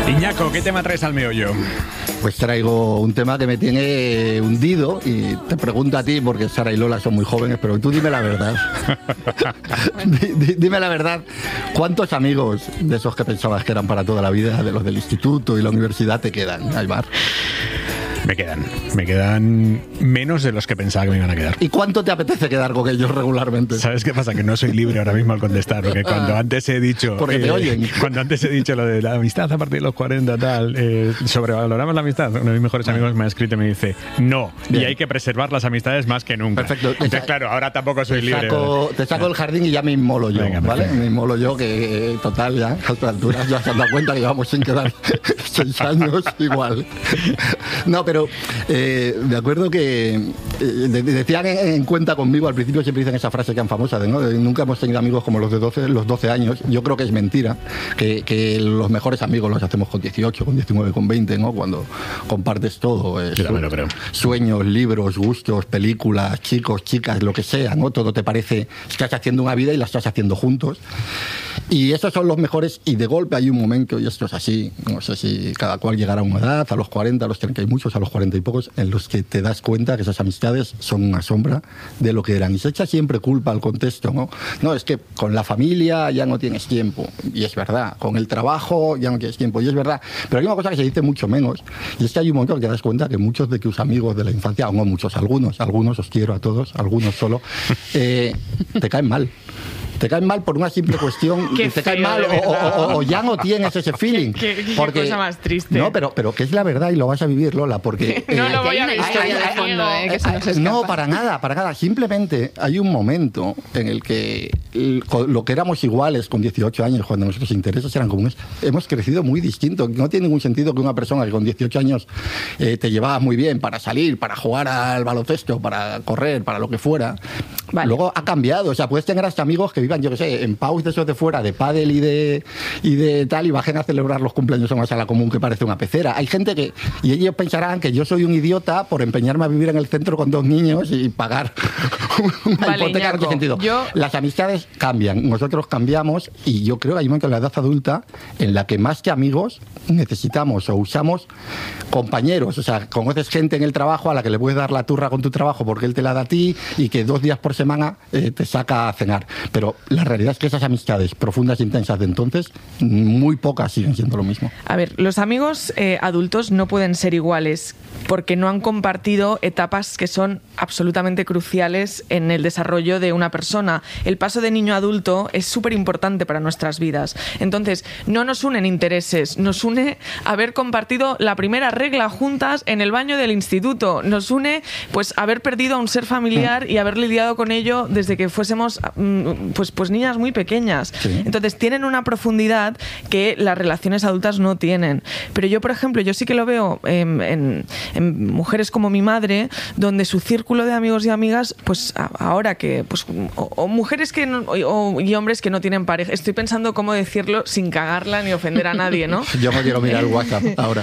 Iñaco, ¿qué tema traes al meollo? Pues traigo un tema que me tiene hundido y te pregunto a ti, porque Sara y Lola son muy jóvenes, pero tú dime la verdad. Dime la verdad, ¿cuántos amigos de esos que pensabas que eran para toda la vida, de los del instituto y la universidad, te quedan, Aimar? Me quedan menos de los que pensaba que me iban a quedar. ¿Y cuánto te apetece quedar con ellos regularmente? ¿Sabes qué pasa? Que no soy libre ahora mismo al contestar, porque cuando antes he dicho... Porque te oyen. Cuando antes he dicho lo de la amistad a partir de los 40, tal, sobrevaloramos la amistad, uno de mis mejores amigos me ha escrito y me dice, no, bien, y hay que preservar las amistades más que nunca. Perfecto. Entonces, claro, ahora tampoco soy libre. Te saco el jardín y ya me inmolo yo, venga, ¿vale? perfecto. Me inmolo yo, que total, ya a estas alturas ya se han dado cuenta que llevamos sin quedar 6 años igual. No, pero... me acuerdo que decían en cuenta conmigo, al principio siempre dicen esa frase tan famosa de, ¿no? Nunca hemos tenido amigos como los de 12 años. Yo creo que es mentira, que los mejores amigos los hacemos con 18, con 19, con 20, ¿no? Cuando compartes todo. Yo también lo creo. Sueños, libros, gustos, películas, chicos, chicas, lo que sea, ¿no? Todo te parece, estás haciendo una vida y la estás haciendo juntos. Y esos son los mejores, y de golpe hay un momento, y esto es así, no sé si cada cual llegará a una edad, a los 40, a los 30 y muchos, a los 40 y pocos, en los que te das cuenta que esas amistades son una sombra de lo que eran. Y se echa siempre culpa al contexto, ¿no? No, es que con la familia ya no tienes tiempo, y es verdad, con el trabajo ya no tienes tiempo, y es verdad. Pero hay una cosa que se dice mucho menos, y es que hay un momento que te das cuenta que muchos de tus amigos de la infancia, o no muchos, algunos os quiero a todos, algunos solo, te caen mal. Te caen mal por una simple cuestión, Qué te caen feo, mal o ya no tienes ese feeling. Qué porque, cosa más triste. No, pero que es la verdad y lo vas a vivir, Lola, porque... No lo voy a hay una vivir. historia de fondo, que se nos escapa. No, para nada. Simplemente hay un momento en el que lo que éramos iguales con 18 años, cuando nuestros intereses eran comunes, hemos crecido muy distinto. No tiene ningún sentido que una persona que con 18 años te llevaba muy bien para salir, para jugar al baloncesto, para correr, para lo que fuera, Vale. luego ha cambiado. O sea, puedes tener hasta amigos que vivan, yo qué sé, en paus de esos de fuera, de pádel y de tal, y bajen a celebrar los cumpleaños en una sala común que parece una pecera. Hay gente que... Y ellos pensarán que yo soy un idiota por empeñarme a vivir en el centro con 2 niños y pagar una Vale, hipoteca en Iñaco, ese sentido. Las amistades cambian, nosotros cambiamos, y yo creo que hay un momento en la edad adulta en la que más que amigos necesitamos o usamos compañeros. O sea, conoces gente en el trabajo a la que le puedes dar la turra con tu trabajo porque él te la da a ti y que 2 días por semana te saca a cenar. Pero la realidad es que esas amistades profundas e intensas de entonces, muy pocas siguen siendo lo mismo. A ver, los amigos adultos no pueden ser iguales porque no han compartido etapas que son absolutamente cruciales en el desarrollo de una persona. El paso de niño a adulto es súper importante para nuestras vidas. Entonces, no nos unen intereses, nos une haber compartido la primera regla juntas en el baño del instituto, nos une pues haber perdido a un ser familiar y haber lidiado con ello desde que fuésemos pues niñas muy pequeñas. Sí. Entonces, tienen una profundidad que las relaciones adultas no tienen. Pero yo, por ejemplo, yo sí que lo veo en mujeres como mi madre, donde su círculo de amigos y amigas, pues ahora que, pues, o mujeres que no, y hombres que no tienen pareja. Estoy pensando cómo decirlo sin cagarla ni ofender a nadie, ¿no? Yo me quiero mirar el WhatsApp ahora.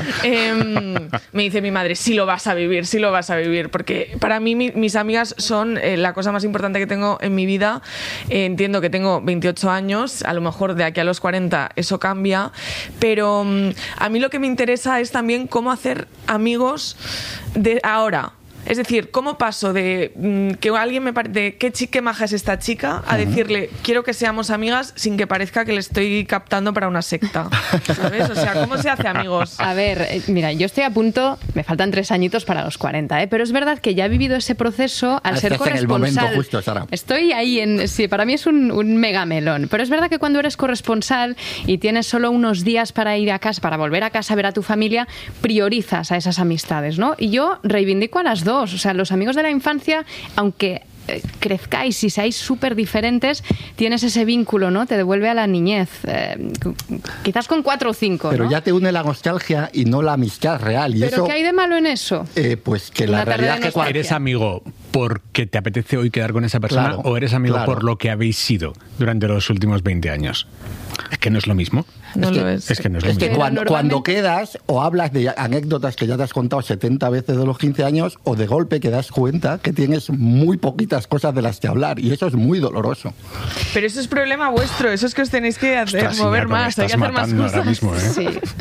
Me dice mi madre, sí lo vas a vivir, porque para mí mis amigas son la cosa más importante que tengo en mi vida. Entiendo que tengo 28 años, a lo mejor de aquí a los 40 eso cambia, pero a mí lo que me interesa es también cómo hacer amigos de ahora. Es decir, ¿cómo paso de que alguien me parece qué maja es esta chica a decirle quiero que seamos amigas sin que parezca que le estoy captando para una secta? ¿Sabes? O sea, ¿cómo se hace amigos? A ver, mira, yo estoy a punto, me faltan 3 añitos para los 40, pero es verdad que ya he vivido ese proceso al ser Estás en el corresponsal. momento justo, Sara. Estoy ahí sí, para mí es un mega melón, pero es verdad que cuando eres corresponsal y tienes solo unos días para ir a casa, para volver a casa a ver a tu familia, priorizas a esas amistades, ¿no? Y yo reivindico a las dos. O sea, los amigos de la infancia, aunque crezcáis y seáis súper diferentes, tienes ese vínculo, ¿no? Te devuelve a la niñez. Quizás con 4 o 5, Pero ¿no? ya te une la nostalgia y no la amistad real. Y ¿Pero eso, qué hay de malo en eso? pues que Una la tarde realidad de es que cuando... ¿Eres amigo porque te apetece hoy quedar con esa persona Claro, o eres amigo claro. por lo que habéis sido durante los últimos 20 años? Es que no es lo mismo. No Es que- lo es. Es que no es lo Es que mismo. cuando normalmente- quedas o hablas de anécdotas que ya te has contado 70 veces de los 15 años, o de golpe que das cuenta que tienes muy poquitas cosas de las que hablar, y eso es muy doloroso. Pero eso es problema vuestro, eso es que os tenéis que hacer Ostras, mover Iñaco, me más, hay estás que hacer más matando cosas. ahora mismo, ¿eh? Sí.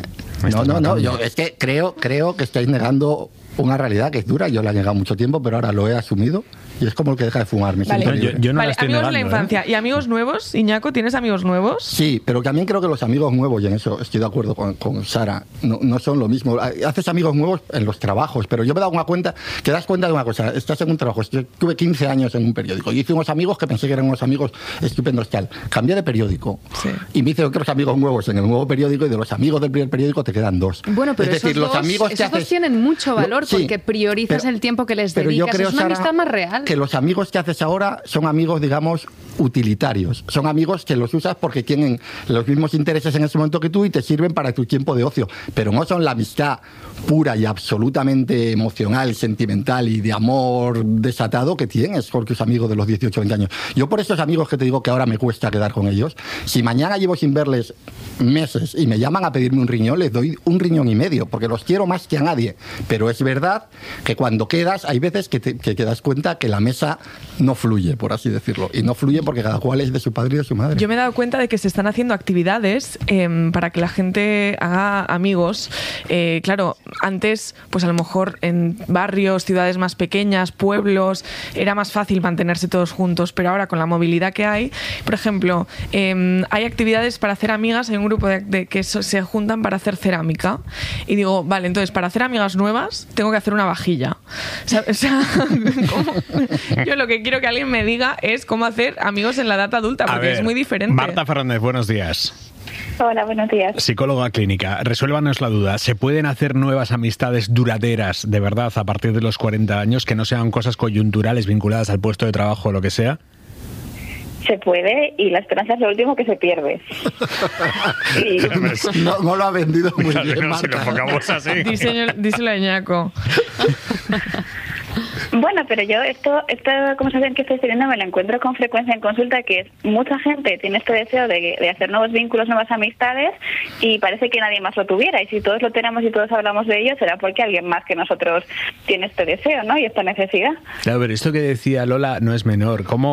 No, yo es que creo que estáis negando una realidad que es dura. Yo la he negado mucho tiempo, pero ahora lo he asumido y es como el que deja de fumar. Vale. Yo no vale, la estoy amigos negando, de la infancia. ¿Y amigos nuevos? Iñaco, ¿tienes amigos nuevos? Sí, pero también creo que los amigos nuevos, y en eso estoy de acuerdo con Sara, no son lo mismo. Haces amigos nuevos en los trabajos, pero yo me he dado cuenta, te das cuenta de una cosa. Estás en un trabajo, yo tuve 15 años en un periódico y hice unos amigos que pensé que eran unos amigos estupendos tal. Cambié de periódico y me hice otros amigos nuevos en el nuevo periódico y de los amigos del primer periódico te quedan 2. Bueno, pero es decir, esos dos tienen mucho valor porque priorizas el tiempo que les dedicas. Yo creo, es una Sara, amistad más real. Que los amigos que haces ahora son amigos, digamos, utilitarios. Son amigos que los usas porque tienen los mismos intereses en ese momento que tú y te sirven para tu tiempo de ocio. Pero no son la amistad pura y absolutamente emocional, sentimental y de amor desatado que tienes con tus amigos de los 18 o 20 años. Yo por esos amigos que te digo que ahora me cuesta quedar con ellos, si mañana llevo sin verles meses y me llaman a pedirme un riñón, les doy 1,5 riñones, porque los quiero más que a nadie. Pero es verdad que cuando quedas, hay veces que te das cuenta que la mesa no fluye, por así decirlo. Y no fluye porque cada cual es de su padre y de su madre. Yo me he dado cuenta de que se están haciendo actividades para que la gente haga amigos. Claro, antes, pues a lo mejor en barrios, ciudades más pequeñas, pueblos, era más fácil mantenerse todos juntos, pero ahora con la movilidad que hay, por ejemplo, hay actividades para hacer amigas, hay un grupo de que se juntan para hacer cerámica. Y digo, vale, entonces para hacer amigas nuevas tengo que hacer una vajilla. O sea, yo lo que quiero que alguien me diga es cómo hacer amigos en la edad adulta, porque es muy diferente. Marta Fernández, buenos días. Hola, buenos días. Psicóloga clínica, resuélvanos la duda. ¿Se pueden hacer nuevas amistades duraderas, de verdad, a partir de los 40 años, que no sean cosas coyunturales vinculadas al puesto de trabajo o lo que sea? Se puede, y la esperanza es lo último que se pierde. No lo ha vendido muy claro, bien, no, Marta. si lo enfocamos así. Díselo a Iñaco. Bueno, pero yo esta conversación que estoy teniendo me la encuentro con frecuencia en consulta, que es mucha gente tiene este deseo de hacer nuevos vínculos, nuevas amistades, y parece que nadie más lo tuviera. Y si todos lo tenemos y todos hablamos de ello, será porque alguien más que nosotros tiene este deseo, ¿no? Y esta necesidad. Claro, pero esto que decía Lola no es menor. ¿Cómo